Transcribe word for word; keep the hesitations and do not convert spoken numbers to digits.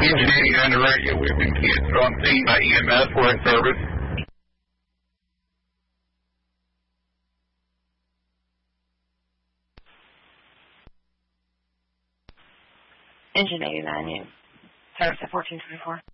Engine eighty-nine to radio. We've been canceled on scene by E M S for in service. Engine eighty-nine, you. Service at fourteen twenty-four.